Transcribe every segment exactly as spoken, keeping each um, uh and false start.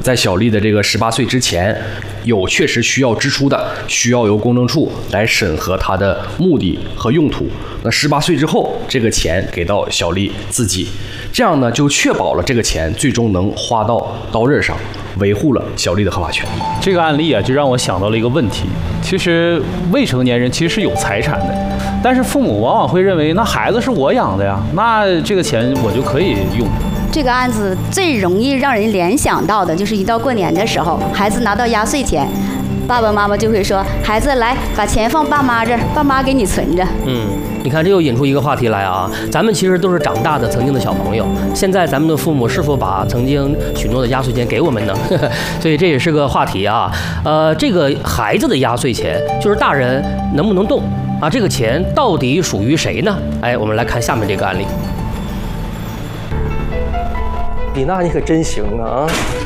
在小丽的这个十八岁之前，有确实需要支出的，需要由公证处来审核它的目的和用途。那十八岁之后，这个钱给到小丽自己，这样呢就确保了这个钱最终能花到刀刃上，维护了小丽的合法权益。 这个案例啊，就让我想到了一个问题：其实未成年人其实是有财产的，但是父母往往会认为，那孩子是我养的呀，那这个钱我就可以用。 这个案子最容易让人联想到的就是一到过年的时候，孩子拿到压岁钱，爸爸妈妈就会说：“孩子来，把钱放爸妈这儿，爸妈给你存着。” 嗯，你看这又引出一个话题来啊，咱们其实都是长大的曾经的小朋友，现在咱们的父母是否把曾经许诺的压岁钱给我们呢？所以这也是个话题啊。呃，这个孩子的压岁钱，就是大人能不能动啊？这个钱到底属于谁呢？哎，我们来看下面这个案例。 李娜，你可真行啊！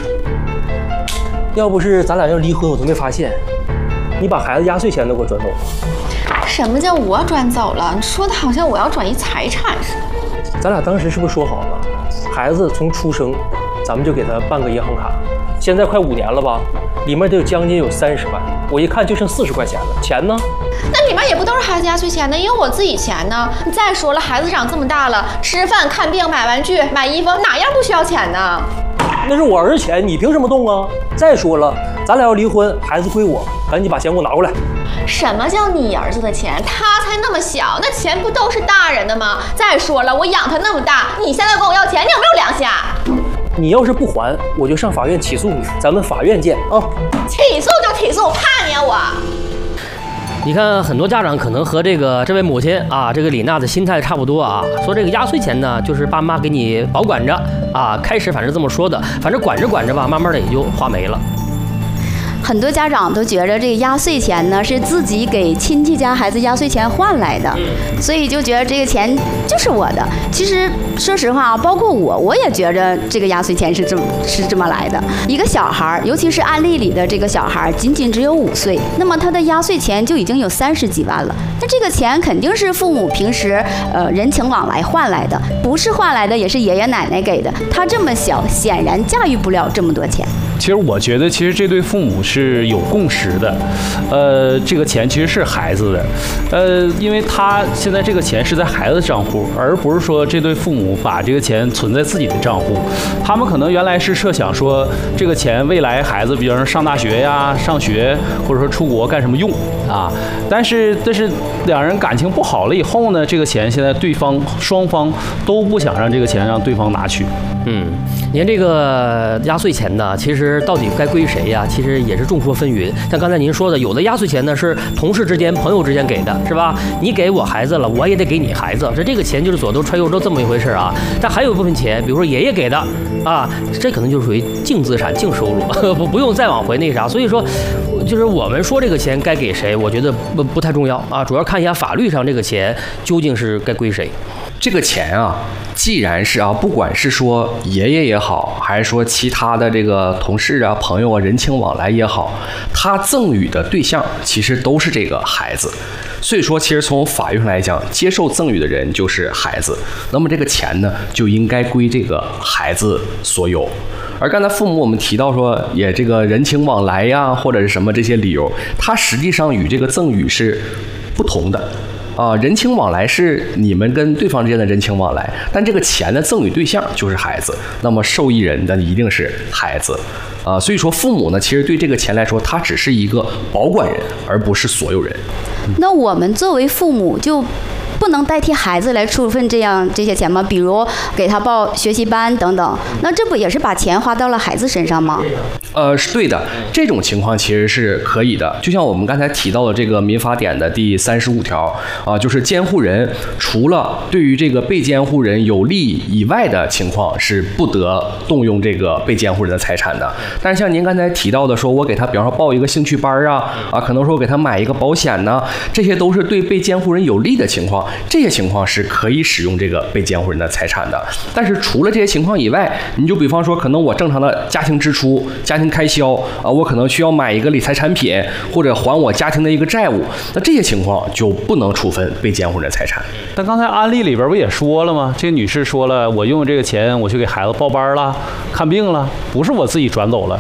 要不是咱俩要离婚，我都没发现，你把孩子压岁钱都给我转走了。 什么叫我转走了？你说的好像我要转移财产似的。 咱俩当时是不是说好了，孩子从出生，咱们就给他办个银行卡？现在快五年了吧，里面得有将近有三十万，我一看就剩四十块钱了，钱呢？ 那里面也不都是孩子压岁钱呢，也有我自己钱呢。再说了，孩子长这么大了，吃饭、看病、买玩具、买衣服，哪样不需要钱呢？ 那是我儿子钱，你凭什么动啊？再说了，咱俩要离婚，孩子归我，赶紧把钱给我拿过来。 什么叫你儿子的钱？他才那么小，那钱不都是大人的吗？再说了，我养他那么大，你现在跟我要钱，你有没有良心啊？ 你要是不还，我就上法院起诉你，咱们法院见啊！ 起诉就起诉，怕你啊我！ 你看，很多家长可能和这个这位母亲啊，这个李娜的心态差不多啊。说这个压岁钱呢，就是爸妈给你保管着啊。开始反正这么说的，反正管着管着吧，慢慢的也就花没了。 很多家长都觉得这个压岁钱呢是自己给亲戚家孩子压岁钱换来的，所以就觉得这个钱就是我的。其实说实话啊，包括我，我也觉着这个压岁钱是这么是这么来的。一个小孩，尤其是案例里的这个小孩，仅仅只有五岁，那么他的压岁钱就已经有三十几万了。那这个钱肯定是父母平时呃人情往来换来的，不是换来的也是爷爷奶奶给的。他这么小，显然驾驭不了这么多钱。 其实我觉得，其实这对父母是有共识的，呃，这个钱其实是孩子的，呃，因为他现在这个钱是在孩子的账户，而不是说这对父母把这个钱存在自己的账户。他们可能原来是设想说，这个钱未来孩子，比如说上大学呀、上学，或者说出国干什么用啊？但是，但是两人感情不好了以后呢，这个钱现在对方双方都不想让这个钱让对方拿去。 嗯，你看这个压岁钱呢，其实到底该归谁呀？其实也是众说纷纭。像刚才您说的，有的压岁钱呢是同事之间、朋友之间给的，是吧？你给我孩子了，我也得给你孩子，这这个钱就是左兜揣右兜这么一回事啊。但还有一部分钱，比如说爷爷给的啊，这可能就属于净资产、净收入，不不用再往回那啥。所以说，就是我们说这个钱该给谁，我觉得不不太重要啊，主要看一下法律上这个钱究竟是该归谁。 这个钱啊，既然是啊，不管是说爷爷也好，还是说其他的这个同事啊、朋友啊、人情往来也好，他赠与的对象其实都是这个孩子。所以说，其实从法律上来讲，接受赠与的人就是孩子，那么这个钱呢，就应该归这个孩子所有。而刚才父母我们提到说，也这个人情往来呀，或者是什么这些理由，它实际上与这个赠与是不同的。啊、呃，人情往来是你们跟对方之间的人情往来，但这个钱的赠与对象就是孩子，那么受益人的一定是孩子，啊、呃，所以说父母呢，其实对这个钱来说，他只是一个保管人，而不是所有人。 那我们作为父母就不能代替孩子来处分这样这些钱吗？比如给他报学习班等等，那这不也是把钱花到了孩子身上吗？ 呃，是对的，这种情况其实是可以的。就像我们刚才提到的这个民法典的第三十五条啊、呃，就是监护人除了对于这个被监护人有利以外的情况，是不得动用这个被监护人的财产的。但是像您刚才提到的，说我给他，比方说报一个兴趣班啊，啊，可能说给他买一个保险呢，这些都是对被监护人有利的情况，这些情况是可以使用这个被监护人的财产的。但是除了这些情况以外，你就比方说，可能我正常的家庭支出、家庭开销啊，我可能需要买一个理财产品，或者还我家庭的一个债务，那这些情况就不能处分被监护人的财产。 但刚才案例里边不也说了吗？这个女士说了，我用这个钱我去给孩子报班了、看病了，不是我自己转走了，